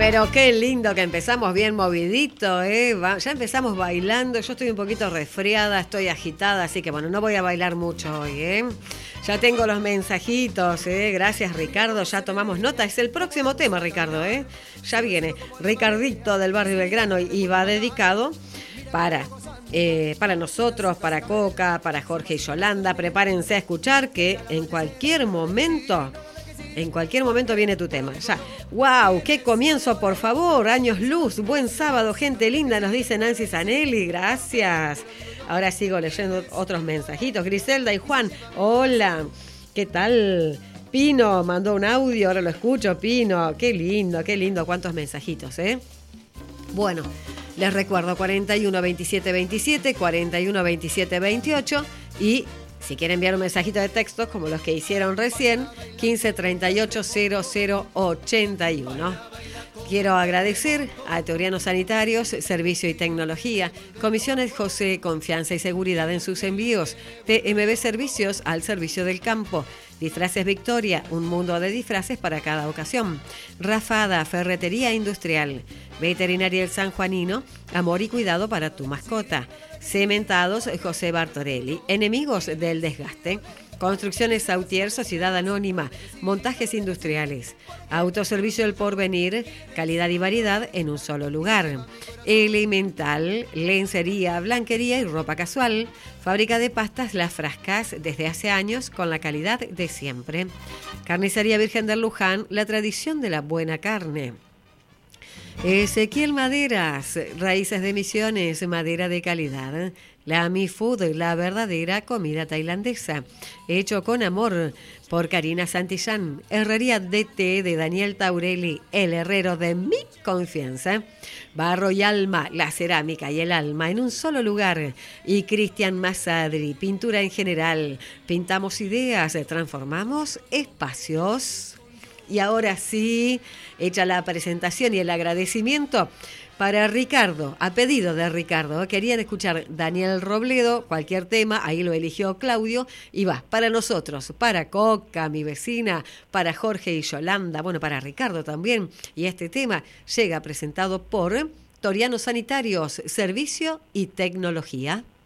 Pero qué lindo que empezamos bien movidito, ¿eh? Ya empezamos bailando. Yo estoy un poquito resfriada, estoy agitada, así que bueno, no voy a bailar mucho hoy, ¿eh? Ya tengo los mensajitos, ¿eh? Gracias, Ricardo. Ya tomamos nota. Es el próximo tema, Ricardo, ¿eh? Ya viene. Ricardito del barrio Belgrano y va dedicado para nosotros, para Coca, para Jorge y Yolanda. Prepárense a escuchar que en cualquier momento viene tu tema. Ya. ¡Wow! ¡Qué comienzo, por favor! Años luz. Buen sábado, gente linda, nos dice Nancy Zanelli. Gracias. Ahora sigo leyendo otros mensajitos. Griselda y Juan. Hola. ¿Qué tal? Pino mandó un audio, ahora lo escucho. Pino, qué lindo. Cuántos mensajitos, ¿eh? Bueno, les recuerdo 41 27 27, 41 27 28 y si quieren enviar un mensajito de texto como los que hicieron recién, 15 38 00 81. Quiero agradecer a Teorianos Sanitarios, Servicio y Tecnología, Comisiones José, Confianza y Seguridad en sus envíos, TMB Servicios al servicio del campo, Disfraces Victoria, un mundo de disfraces para cada ocasión, Rafada, Ferretería Industrial, Veterinaria El San Juanino, amor y cuidado para tu mascota, Cementados José Bartorelli, Enemigos del Desgaste, Construcciones Sautier, Sociedad Anónima, Montajes Industriales, Autoservicio El Porvenir, calidad y variedad en un solo lugar, Elemental, lencería, blanquería y ropa casual, fábrica de pastas Las Frascas desde hace años con la calidad de siempre, Carnicería Virgen del Luján, la tradición de la buena carne. Ezequiel Maderas, Raíces de Misiones, madera de calidad. La Mi Food, la verdadera comida tailandesa. Hecho con amor por Karina Santillán. Herrería DT de Daniel Taurelli, el herrero de mi confianza. Barro y alma, la cerámica y el alma en un solo lugar. Y Cristian Masadri, pintura en general. Pintamos ideas, transformamos espacios. Y ahora sí, hecha la presentación y el agradecimiento para Ricardo, a pedido de Ricardo. Querían escuchar Daniel Robledo, cualquier tema, ahí lo eligió Claudio, y va, para nosotros, para Coca, mi vecina, para Jorge y Yolanda, bueno, para Ricardo también. Y este tema llega presentado por Teorianos Sanitarios, Servicio y Tecnología.